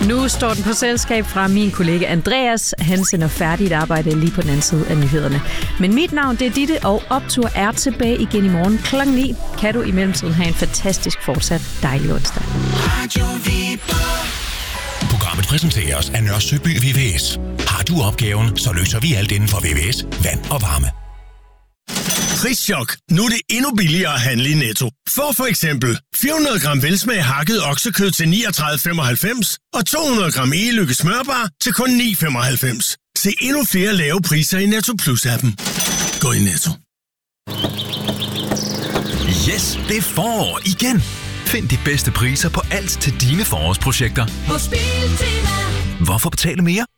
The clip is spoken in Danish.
Nu står den på selskab fra min kollega Andreas. Han sender færdigt arbejde lige på den anden side af nyhederne. Men mit navn, det er Ditte, og Optur er tilbage igen i morgen kl. 9. Kan du i mellemtiden have en fantastisk fortsat dejlig onsdag. Programmet præsenteres af Nørre Søby VVS. Har du opgaven, så løser vi alt inden for VVS, vand og varme. Prischok. Nu er det endnu billigere at handle i Netto. Få for eksempel 400 gram velsmag hakket oksekød til 39,95 og 200 gram e-lykke smørbar til kun 9,95. Se endnu flere lave priser i Netto Plus-appen. Gå i Netto. Yes, det er forår igen. Find de bedste priser på alt til dine forårsprojekter. Hos Biltema. Hvorfor betale mere?